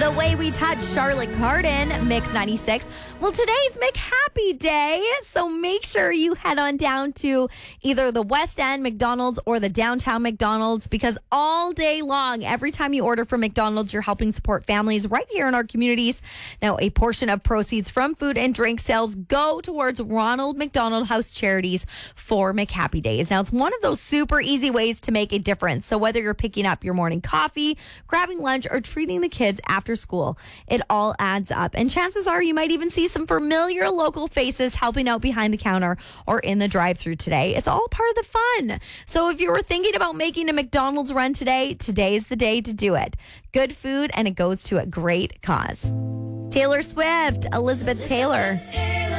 The Way We Touch, Charlotte Cardin, Mix 96. Well, today's McHappy Day, so make sure you head on down to either the West End McDonald's or the downtown McDonald's, because all day long, every time you order from McDonald's, you're helping support families right here in our communities. Now, a portion of proceeds from food and drink sales go towards Ronald McDonald House Charities for McHappy Days. Now, it's one of those super easy ways to make a difference. So whether you're picking up your morning coffee, grabbing lunch, or treating the kids after school, it all adds up. And chances are you might even see some familiar local faces helping out behind the counter or in the drive-thru today. It's all part of the fun. So if you were thinking about making a McDonald's run today, today's the day to do it. Good food, and it goes to a great cause. Taylor Swift, Elizabeth Taylor.